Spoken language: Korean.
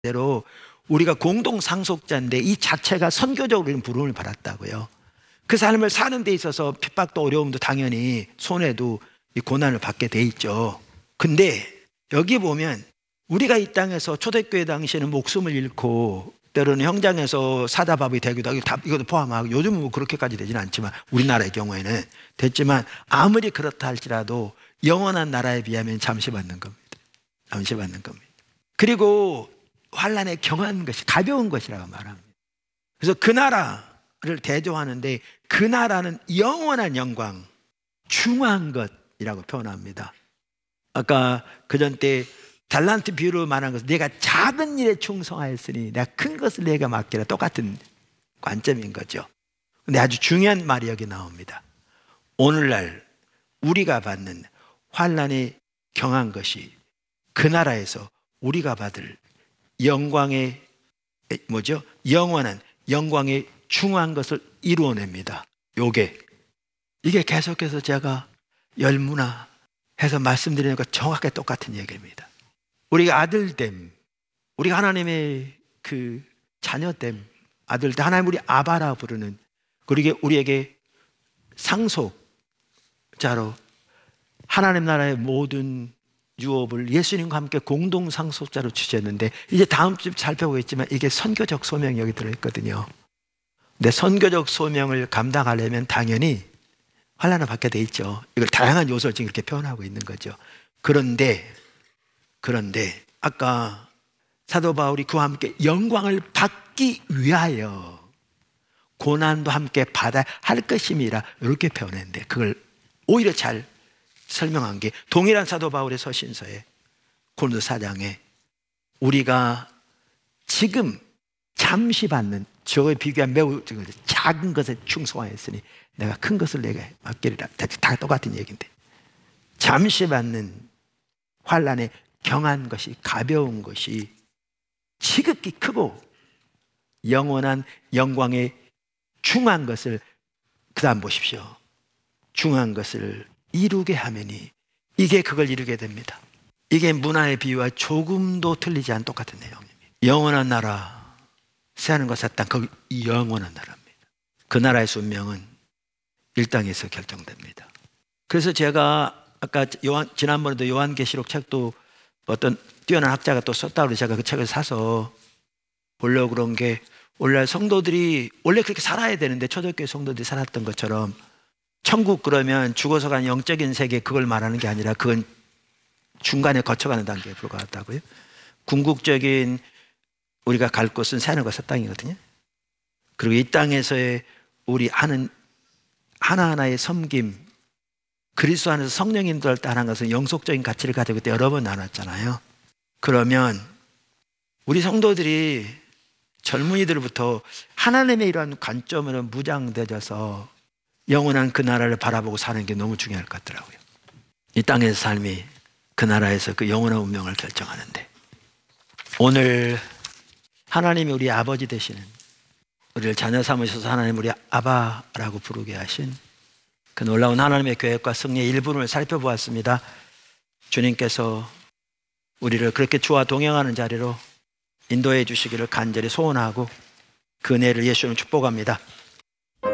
대로 우리가 공동 상속자인데 이 자체가 선교적으로 우리는 부름을 받았다고요. 그 삶을 사는 데 있어서 핍박도 어려움도 당연히 손해도 이 고난을 받게 돼 있죠. 근데 여기 보면 우리가 이 땅에서 초대교회 당시에는 목숨을 잃고 때로는 현장에서 사다밥이 되기도 하고 이것도 포함하고 요즘은 뭐 그렇게까지 되지는 않지만 우리나라의 경우에는 됐지만 아무리 그렇다 할지라도 영원한 나라에 비하면 잠시 받는 겁니다. 잠시 받는 겁니다. 그리고 환난에 경한 것이 가벼운 것이라고 말합니다. 그래서 그 나라를 대조하는데 그 나라는 영원한 영광, 중한 것이라고 표현합니다. 아까 그전 때 달란트 비유로 말한 것은 내가 작은 일에 충성하였으니 내가 큰 것을 내가 맡기라, 똑같은 관점인 거죠. 근데 아주 중요한 말이 여기 나옵니다. 오늘날 우리가 받는 환난에 경한 것이 그 나라에서 우리가 받을 영광의 뭐죠? 영원한 영광의 중한 것을 이루어냅니다. 이게 계속해서 제가 열문화해서 말씀드리는 것 정확하게 똑같은 얘기입니다. 우리가 아들됨, 우리가 하나님의 그 자녀됨, 아들됨, 하나님 우리 아바라 부르는, 그리고 우리에게 상속자로 하나님 나라의 모든 유업을 예수님과 함께 공동 상속자로 주셨는데, 이제 다음 주 살펴보겠지만 이게 선교적 소명이 여기 들어있거든요. 근데 선교적 소명을 감당하려면 당연히 환난을 받게 돼 있죠. 이걸 다양한 요소를 지금 이렇게 표현하고 있는 거죠. 그런데 아까 사도 바울이 그와 함께 영광을 받기 위하여 고난도 함께 받아야 할 것임이라 이렇게 표현했는데, 그걸 오히려 잘 설명한 게 동일한 사도 바울의 서신서에 고린도 4장에 우리가 지금 잠시 받는 저에 비교한 매우 작은 것에 충성하였으니 내가 큰 것을 내게 맡기리라. 다 똑같은 얘기인데, 잠시 받는 환난에 경한 것이, 가벼운 것이 지극히 크고 영원한 영광의 중한 것을, 그 다음 보십시오. 중한 것을 이루게 하매니, 이게 그걸 이루게 됩니다. 이게 문화의 비유와 조금도 틀리지 않은 똑같은 내용입니다. 영원한 나라, 새하는 것과 땅, 거기 영원한 나라입니다. 그 나라의 운명은 이 땅에서 결정됩니다. 그래서 제가 아까 지난번에도 요한계시록 책도 어떤 뛰어난 학자가 또 썼다고 해서 제가 그 책을 사서 보려고 그런 게, 오늘날 성도들이 원래 그렇게 살아야 되는데 초대교회 성도들이 살았던 것처럼 천국 그러면 죽어서 간 영적인 세계, 그걸 말하는 게 아니라 그건 중간에 거쳐가는 단계에 불과하다고요. 궁극적인 우리가 갈 곳은 새하늘과 새 땅이거든요. 그리고 이 땅에서의 우리 하는 하나하나의 섬김, 그리스도 안에서 성령 인도할 때 하는 것은 영속적인 가치를 가지고 그때 여러 번 나눴잖아요. 그러면 우리 성도들이 젊은이들부터 하나님의 이러한 관점으로 무장되어져서 영원한 그 나라를 바라보고 사는 게 너무 중요할 것 같더라고요. 이 땅에서 삶이 그 나라에서 그 영원한 운명을 결정하는데, 오늘 하나님이 우리 아버지 되시는, 우리를 자녀 삼으셔서 하나님 우리 아바라고 부르게 하신 그 놀라운 하나님의 계획과 승리의 일부분을 살펴보았습니다. 주님께서 우리를 그렇게 주와 동행하는 자리로 인도해 주시기를 간절히 소원하고 그 은혜를 예수님 축복합니다.